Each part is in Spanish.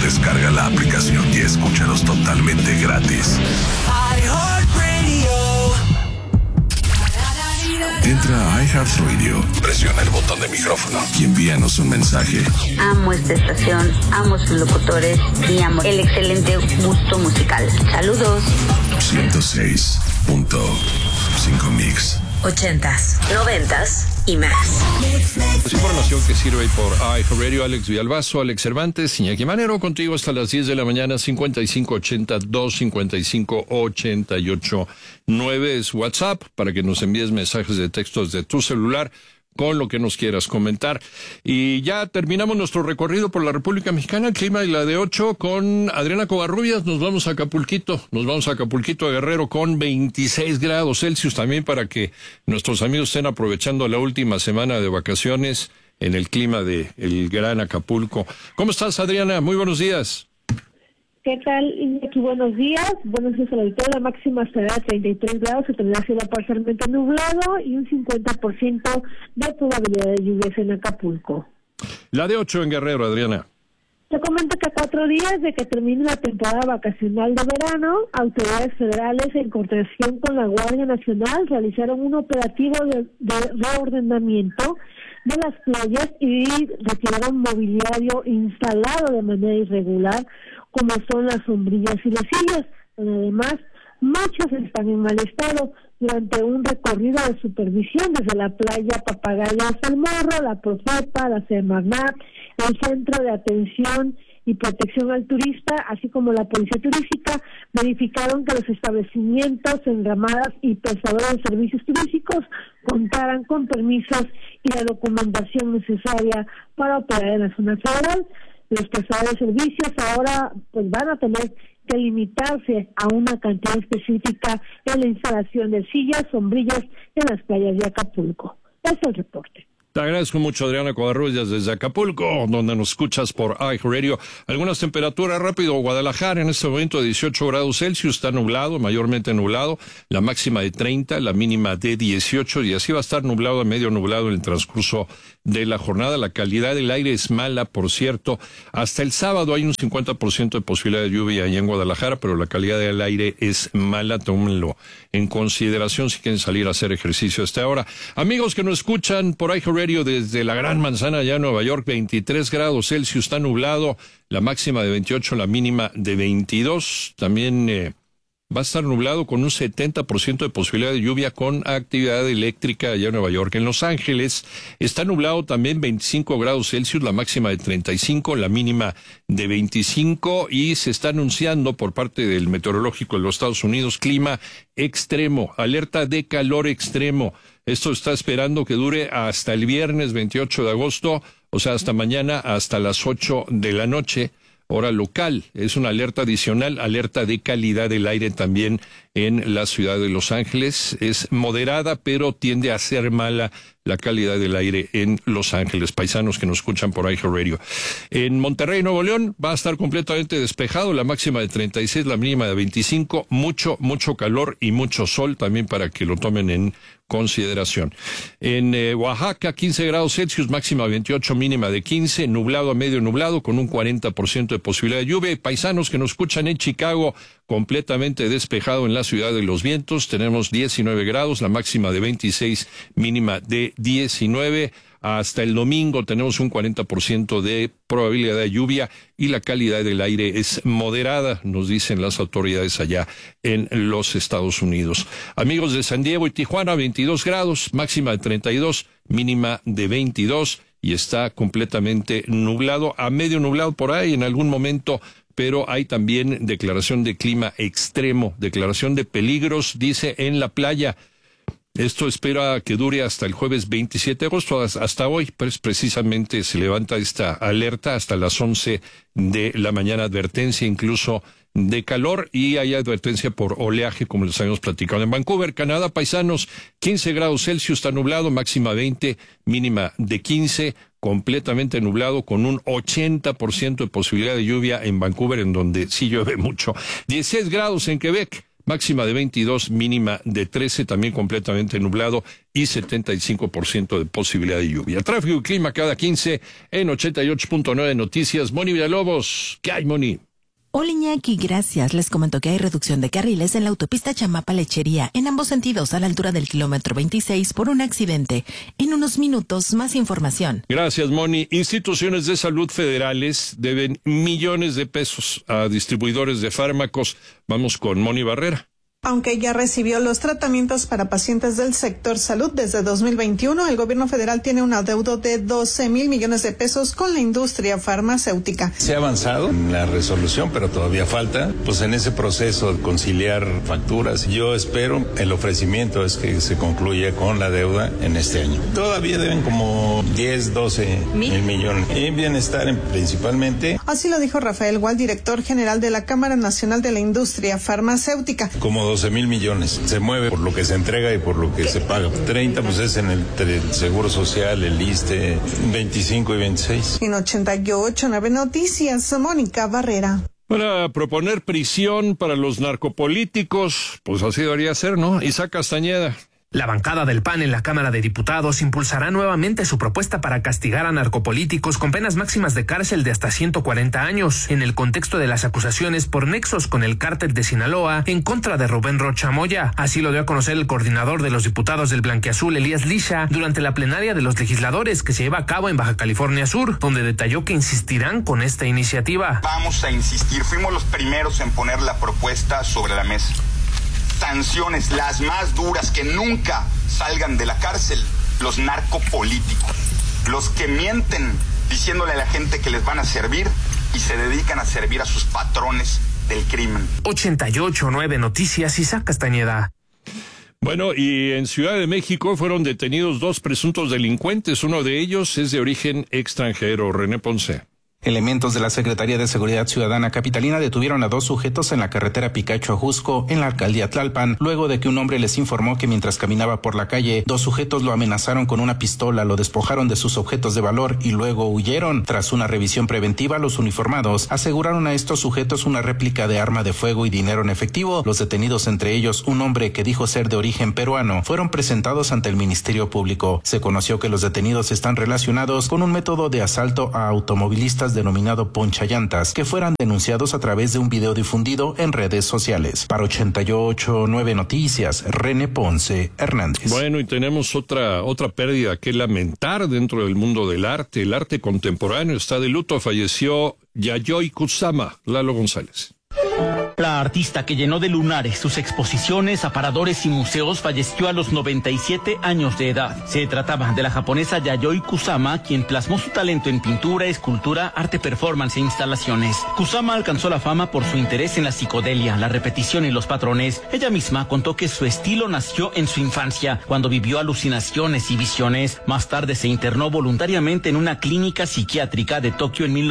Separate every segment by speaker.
Speaker 1: Descarga la aplicación y escúchanos totalmente gratis. Entra a iHeartRadio, presiona el botón de micrófono y envíanos un mensaje.
Speaker 2: Amo esta estación, amo sus locutores y amo el excelente gusto musical. Saludos.
Speaker 1: 106.5 Mix.
Speaker 3: 80s, 90s y más.
Speaker 4: Información que sirve por iHeartRadio. Alex Villalbazo, Alex Cervantes, Iñaki Manero, contigo hasta las 10 de la mañana. 5580-255-88-9 es WhatsApp para que nos envíes mensajes de textos de tu celular con lo que nos quieras comentar. Y ya terminamos nuestro recorrido por la República Mexicana, el clima y la de 8 con Adriana Covarrubias. Nos vamos a Acapulquito, a Guerrero con 26 grados Celsius también para que nuestros amigos estén aprovechando la última semana de vacaciones en el clima de el gran Acapulco. ¿Cómo estás, Adriana? Muy buenos días.
Speaker 5: ¿Qué tal, Iñaki? Buenos días. Buenos días al auditorio. La máxima será 33 grados, se tendrá cielo parcialmente nublado y un 50% de probabilidad de lluvias en Acapulco.
Speaker 4: La de 8 en Guerrero, Adriana.
Speaker 5: Te comento que a 4 días de que termine la temporada vacacional de verano, autoridades federales en coordinación con la Guardia Nacional realizaron un operativo de reordenamiento de las playas y retiraron mobiliario instalado de manera irregular, como son las sombrillas y las sillas, pero además muchos están en mal estado. Durante un recorrido de supervisión desde la playa Papagayo hasta el Morro, la Profepa, la Semarnat, el Centro de Atención y Protección al Turista, así como la Policía Turística, verificaron que los establecimientos, enramadas y prestadores de servicios turísticos contaran con permisos y la documentación necesaria para operar en la zona federal. Los prestadores de servicios ahora pues van a tener que limitarse a una cantidad específica en la instalación de sillas, sombrillas en las playas de Acapulco. Este es el reporte.
Speaker 4: Te agradezco mucho, Adriana Covarrubias, desde Acapulco, donde nos escuchas por iHeartRadio. Algunas temperaturas rápido. Guadalajara en este momento 18 grados Celsius, está nublado, mayormente nublado. La máxima de 30, la mínima de 18, y así va a estar nublado a medio nublado en el transcurso de la jornada. La calidad del aire es mala, por cierto. Hasta el sábado hay un 50% de posibilidad de lluvia ahí en Guadalajara, pero la calidad del aire es mala. Tómenlo en consideración si quieren salir a hacer ejercicio a esta hora. Amigos que nos escuchan por iHeartRadio desde la Gran Manzana, allá en Nueva York, 23 grados Celsius, está nublado, la máxima de 28, la mínima de 22. También va a estar nublado con un 70% de posibilidad de lluvia con actividad eléctrica allá en Nueva York. En Los Ángeles está nublado también, 25 grados Celsius, la máxima de 35, la mínima de 25, y se está anunciando por parte del meteorológico de los Estados Unidos clima extremo, alerta de calor extremo. Esto está esperando que dure hasta el viernes 28 de agosto, o sea, hasta mañana, hasta las 8 de la noche, hora local. Es una alerta adicional, alerta de calidad del aire también en la ciudad de Los Ángeles. Es moderada, pero tiende a ser mala la calidad del aire en Los Ángeles, paisanos que nos escuchan por iHeartRadio. En Monterrey, Nuevo León, va a estar completamente despejado, la máxima de 36, la mínima de 25, mucho calor y mucho sol también para que lo tomen en consideración. En Oaxaca, 15 grados Celsius, máxima 28, mínima de 15, nublado a medio nublado, con un 40% de posibilidad de lluvia. Y paisanos que nos escuchan en Chicago, completamente despejado en la ciudad de los vientos, tenemos 19 grados, la máxima de 26, mínima de 19. Hasta el domingo tenemos un 40% de probabilidad de lluvia y la calidad del aire es moderada, nos dicen las autoridades allá en los Estados Unidos. Amigos de San Diego y Tijuana, 22 grados, máxima de 32, mínima de 22, y está completamente nublado, a medio nublado por ahí en algún momento, pero hay también declaración de clima extremo, declaración de peligros, dice, en la playa. Esto espera que dure hasta el jueves 27 de agosto, hasta hoy, pues precisamente se levanta esta alerta hasta las 11 de la mañana, advertencia incluso de calor, y hay advertencia por oleaje, como les habíamos platicado. En Vancouver, Canadá, paisanos, 15 grados Celsius, está nublado, máxima 20, mínima de 15, completamente nublado, con un 80% de posibilidad de lluvia en Vancouver, en donde sí llueve mucho. 16 grados en Quebec, máxima de 22, mínima de 13, también completamente nublado y 75% de posibilidad de lluvia. Tráfico y clima cada 15 en 88.9 Noticias. Moni Villalobos, ¿qué hay, Moni?
Speaker 6: Hola Iñaki, gracias. Les comento que hay reducción de carriles en la autopista Chamapa-Lechería en ambos sentidos a la altura del kilómetro 26 por un accidente. En unos minutos, más información.
Speaker 4: Gracias, Moni. Instituciones de salud federales deben millones de pesos a distribuidores de fármacos. Vamos con Moni Barrera.
Speaker 7: Aunque ya recibió los tratamientos para pacientes del sector salud desde 2021, el gobierno federal tiene un adeudo de 12,000 millones de pesos con la industria farmacéutica.
Speaker 8: Se ha avanzado en la resolución, pero todavía falta, pues en ese proceso de conciliar facturas. Yo espero, el ofrecimiento es que se concluya con la deuda en este año. Todavía deben como 10, 12 mil millones. En bienestar principalmente.
Speaker 7: Así lo dijo Rafael Gual, director general de la Cámara Nacional de la Industria Farmacéutica.
Speaker 8: Como 12,000 millones. Se mueve por lo que se entrega y por lo que se paga. 30 pues es en el Seguro Social, el ISSSTE, 25 y 26.
Speaker 7: En 88.9 Noticias, Mónica Barrera.
Speaker 4: Para proponer prisión para los narcopolíticos, pues así debería ser, ¿no? Isaac Castañeda.
Speaker 9: La bancada del PAN en la Cámara de Diputados impulsará nuevamente su propuesta para castigar a narcopolíticos con penas máximas de cárcel de hasta 140 años, en el contexto de las acusaciones por nexos con el cártel de Sinaloa en contra de Rubén Rocha Moya. Así lo dio a conocer el coordinador de los diputados del Blanquiazul, Elías Lisha, durante la plenaria de los legisladores que se lleva a cabo en Baja California Sur, donde detalló que insistirán con esta iniciativa.
Speaker 10: Vamos a insistir, fuimos los primeros en poner la propuesta sobre la mesa. Sanciones, las más duras, que nunca salgan de la cárcel, los narcopolíticos, los que mienten diciéndole a la gente que les van a servir y se dedican a servir a sus patrones del crimen.
Speaker 9: 88.9 Noticias, Isaac Castañeda.
Speaker 4: Bueno, y en Ciudad de México fueron detenidos 2 presuntos delincuentes. Uno de ellos es de origen extranjero. René Ponce.
Speaker 11: Elementos de la Secretaría de Seguridad Ciudadana capitalina detuvieron a 2 sujetos en la carretera Picacho-Ajusco, en la alcaldía Tlalpan, luego de que un hombre les informó que mientras caminaba por la calle, 2 sujetos lo amenazaron con una pistola, lo despojaron de sus objetos de valor y luego huyeron. Tras una revisión preventiva, los uniformados aseguraron a estos sujetos una réplica de arma de fuego y dinero en efectivo. Los detenidos, entre ellos un hombre que dijo ser de origen peruano, fueron presentados ante el Ministerio Público. Se conoció que los detenidos están relacionados con un método de asalto a automovilistas denominado ponchallantas, que fueran denunciados a través de un video difundido en redes sociales. Para 88.9 Noticias, René Ponce Hernández.
Speaker 4: Bueno, y tenemos otra pérdida que lamentar dentro del mundo del arte. El arte contemporáneo está de luto. Falleció Yayoi Kusama. Lalo González.
Speaker 12: La artista que llenó de lunares sus exposiciones, aparadores y museos falleció a los 97 años de edad. Se trataba de la japonesa Yayoi Kusama, quien plasmó su talento en pintura, escultura, arte performance e instalaciones. Kusama alcanzó la fama por su interés en la psicodelia, la repetición y los patrones. Ella misma contó que su estilo nació en su infancia, cuando vivió alucinaciones y visiones. Más tarde se internó voluntariamente en una clínica psiquiátrica de Tokio en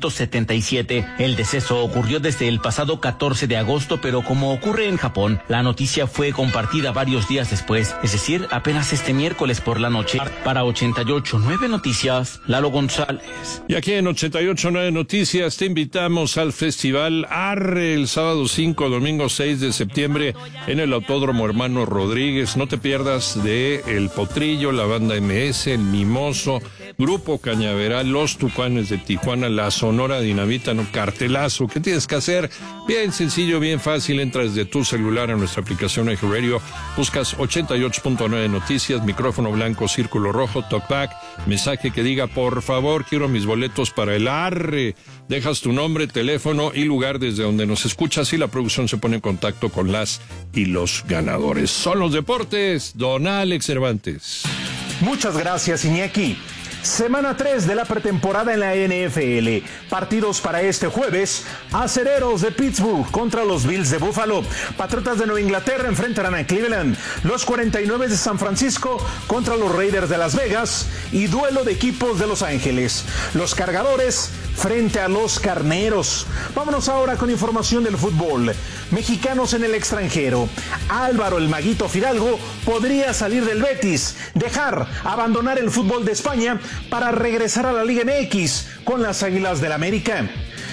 Speaker 12: 1977. El deceso ocurrió desde el pasado 14 de agosto, pero como ocurre en Japón, la noticia fue compartida varios días después, es decir, apenas este miércoles por la noche. Para 88.9 Noticias, Lalo González.
Speaker 4: Y aquí en 88.9 Noticias te invitamos al Festival Arre el sábado 5, domingo 6 de septiembre en el Autódromo Hermano Rodríguez. No te pierdas de El Potrillo, la banda MS, El Mimoso, Grupo Cañaveral, Los Tucanes de Tijuana, la Sonora Dinamita, no, cartelazo. ¿Qué tienes que hacer? Bien sencillo, bien fácil, entras de tu celular a nuestra aplicación iHeartRadio, buscas 88.9 Noticias, micrófono blanco, círculo rojo, talkback, mensaje que diga, por favor, quiero mis boletos para el Arre. Dejas tu nombre, teléfono y lugar desde donde nos escuchas y la producción se pone en contacto con las y los ganadores. Son los deportes, don Alex Cervantes.
Speaker 13: Muchas gracias, Iñaki. Semana 3 de la pretemporada en la NFL. Partidos para este jueves. Acereros de Pittsburgh contra los Bills de Buffalo. Patriotas de Nueva Inglaterra enfrentarán a Cleveland. Los 49 de San Francisco contra los Raiders de Las Vegas. Y duelo de equipos de Los Ángeles. Los Cargadores frente a los Carneros. Vámonos ahora con información del fútbol. Mexicanos en el extranjero. Álvaro el Maguito Fidalgo podría salir del Betis, abandonar el fútbol de España para regresar a la Liga MX con las Águilas del América.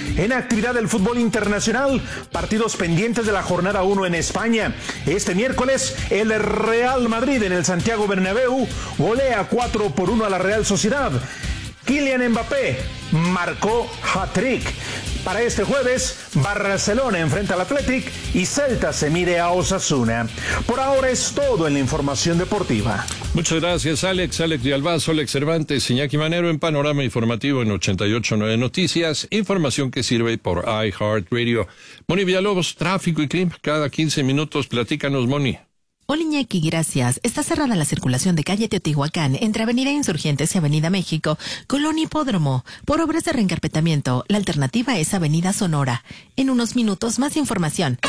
Speaker 13: En actividad del fútbol internacional, partidos pendientes de la jornada 1 en España. Este miércoles, el Real Madrid en el Santiago Bernabéu golea 4-1 a la Real Sociedad. Kylian Mbappé marcó hat-trick. Para este jueves, Barcelona enfrenta al Athletic y Celta se mide a Osasuna. Por ahora es todo en la información deportiva.
Speaker 4: Muchas gracias, Alex de Albazo, Alex Cervantes, Iñaki Manero en Panorama Informativo en 88.9 Noticias. Información que sirve por iHeartRadio. Moni Villalobos, tráfico y clima. Cada 15 minutos, platícanos, Moni.
Speaker 6: Hola Iñaki, gracias. Está cerrada la circulación de calle Teotihuacán entre Avenida Insurgentes y Avenida México, Colón Hipódromo, por obras de reencarpetamiento. La alternativa es Avenida Sonora. En unos minutos, más información.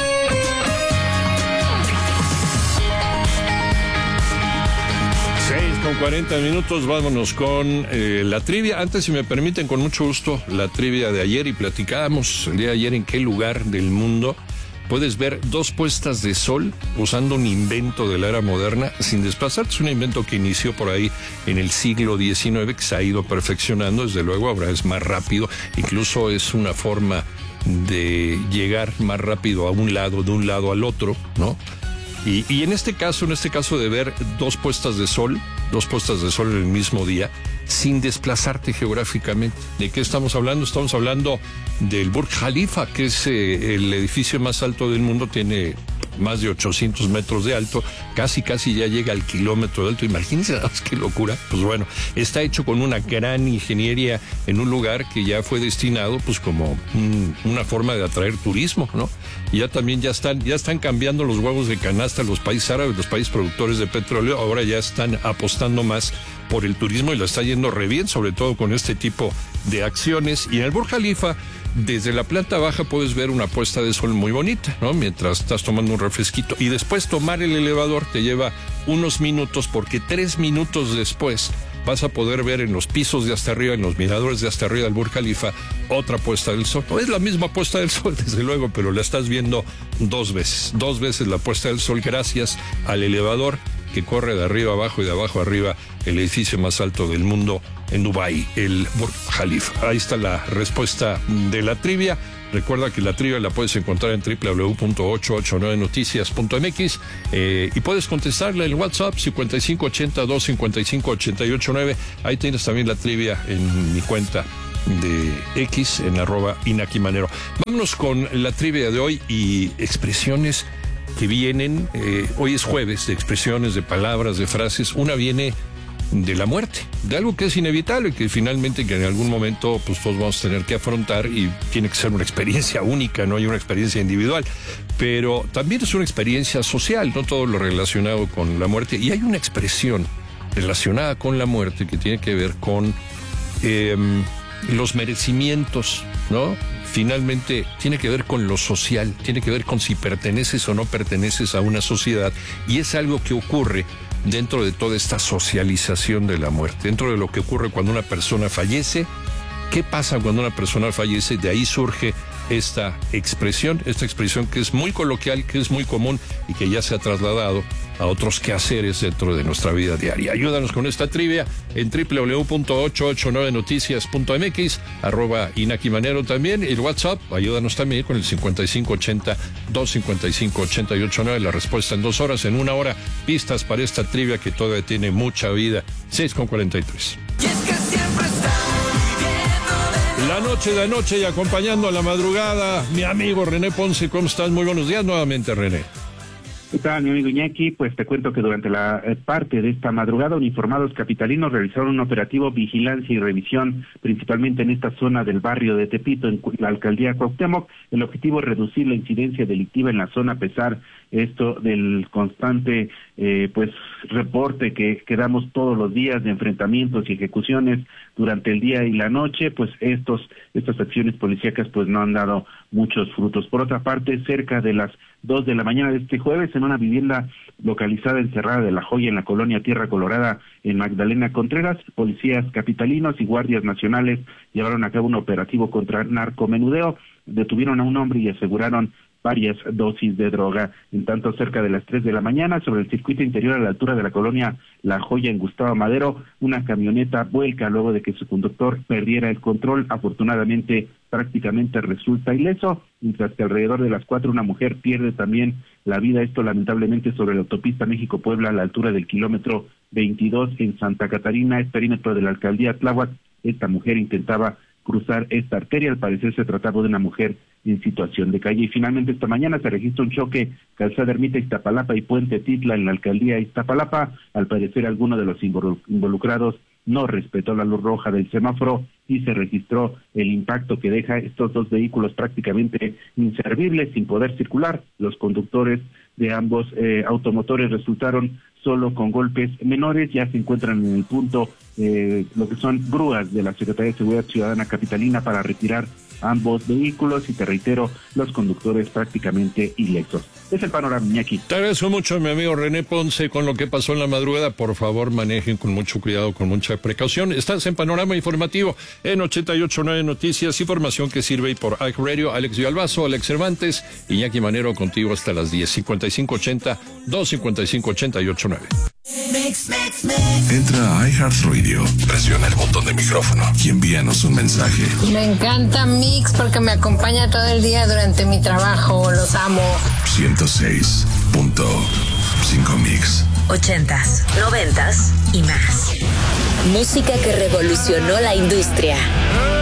Speaker 4: 6:40, vámonos con la trivia. Antes, si me permiten, con mucho gusto, la trivia de ayer y platicábamos el día de ayer en qué lugar del mundo puedes ver dos puestas de sol usando un invento de la era moderna sin desplazarte. Es un invento que inició por ahí en el siglo XIX, que se ha ido perfeccionando. Desde luego ahora es más rápido. Incluso es una forma de llegar más rápido de un lado al otro, ¿no? Y en este caso de ver dos puestas de sol en el mismo día, sin desplazarte geográficamente. ¿De qué estamos hablando? Estamos hablando del Burj Khalifa, que es el edificio más alto del mundo, tiene más de 800 metros de alto, casi ya llega al kilómetro de alto. Imagínense, qué locura. Pues bueno, está hecho con una gran ingeniería en un lugar que ya fue destinado pues como una forma de atraer turismo, ¿no? Y ya están cambiando los huevos de canasta los países árabes, los países productores de petróleo, ahora ya están apostando más por el turismo y lo está yendo re bien, sobre todo con este tipo de acciones. Y en el Burj Khalifa, desde la planta baja puedes ver una puesta de sol muy bonita, ¿no? Mientras estás tomando un refresquito. Y después tomar el elevador te lleva unos minutos, porque 3 minutos después vas a poder ver en los pisos de hasta arriba, en los miradores de hasta arriba del Burj Khalifa, otra puesta del sol. No es la misma puesta del sol, desde luego, pero la estás viendo dos veces la puesta del sol gracias al elevador que corre de arriba abajo y de abajo arriba, el edificio más alto del mundo en Dubái, el Burj Khalifa. Ahí está la respuesta de la trivia. Recuerda que la trivia la puedes encontrar en www.889noticias.mx y puedes contestarla en WhatsApp 5580-255-889. Ahí tienes también la trivia en mi cuenta de X, en @InakiManero. Vámonos con la trivia de hoy y expresiones que vienen, hoy es jueves, de expresiones, de palabras, de frases. Una viene de la muerte, de algo que es inevitable, que finalmente que en algún momento pues todos vamos a tener que afrontar y tiene que ser una experiencia única, no hay una experiencia individual, pero también es una experiencia social, no todo lo relacionado con la muerte. Y hay una expresión relacionada con la muerte que tiene que ver con los merecimientos, ¿no? Finalmente tiene que ver con lo social, tiene que ver con si perteneces o no perteneces a una sociedad, y es algo que ocurre dentro de toda esta socialización de la muerte, dentro de lo que ocurre cuando una persona fallece. ¿Qué pasa cuando una persona fallece? De ahí surge esta expresión que es muy coloquial, que es muy común y que ya se ha trasladado a otros quehaceres dentro de nuestra vida diaria. Ayúdanos con esta trivia en www.889noticias.mx, @Inaki Manero también, el WhatsApp, ayúdanos también con el 5580-255-889, la respuesta en 2 horas, en 1 hora, pistas para esta trivia que todavía tiene mucha vida. 6:43. La noche de anoche y acompañando a la madrugada, mi amigo René Ponce. ¿Cómo estás? Muy buenos días nuevamente, René.
Speaker 14: ¿Qué tal, mi amigo Iñaki? Pues te cuento que durante la parte de esta madrugada, uniformados capitalinos realizaron un operativo vigilancia y revisión, principalmente en esta zona del barrio de Tepito, en la alcaldía Cuauhtémoc. El objetivo es reducir la incidencia delictiva en la zona, a pesar esto del constante reporte que damos todos los días de enfrentamientos y ejecuciones durante el día y la noche. Pues estas acciones policíacas pues no han dado muchos frutos. Por otra parte, cerca de las 2 de la mañana de este jueves, en una vivienda localizada en Cerrada de la Joya, en la colonia Tierra Colorada, en Magdalena Contreras, policías capitalinos y guardias nacionales llevaron a cabo un operativo contra narcomenudeo. Detuvieron a un hombre y aseguraron varias dosis de droga. En tanto, cerca de las 3 de la mañana, sobre el circuito interior a la altura de la colonia La Joya en Gustavo Madero, una camioneta vuelca luego de que su conductor perdiera el control. Afortunadamente, prácticamente resulta ileso, mientras que alrededor de las 4 una mujer pierde también la vida, esto lamentablemente sobre la autopista México-Puebla a la altura del kilómetro 22 en Santa Catarina, es perímetro de la alcaldía Tláhuac. Esta mujer intentaba cruzar esta arteria, al parecer se trataba de una mujer en situación de calle. Y finalmente esta mañana se registra un choque Calzada Ermita Iztapalapa y Puente Titla en la alcaldía Iztapalapa. Al parecer alguno de los involucrados no respetó la luz roja del semáforo y se registró el impacto que deja estos dos vehículos prácticamente inservibles, sin poder circular. Los conductores de ambos automotores resultaron solo con golpes menores. Ya se encuentran en el punto lo que son grúas de la Secretaría de Seguridad Ciudadana Capitalina para retirar ambos vehículos y, te reitero, los conductores prácticamente ilesos. Es el panorama, Iñaki.
Speaker 4: Te agradezco mucho, mi amigo René Ponce, con lo que pasó en la madrugada. Por favor, manejen con mucho cuidado, con mucha precaución. Estás en Panorama Informativo en 88.9 Noticias, información que sirve por iHeartRadio. Alex Villalbazo, Alex Cervantes, Iñaki Manero contigo hasta las 10. 5580-255-88.9.
Speaker 1: Entra a iHeartRadio, presiona el botón de micrófono y envíanos un mensaje.
Speaker 15: Me encanta Mix porque me acompaña todo el día durante mi trabajo. Los amo.
Speaker 1: 106.5 Mix.
Speaker 3: 80s, 90s y más. Música que revolucionó la industria.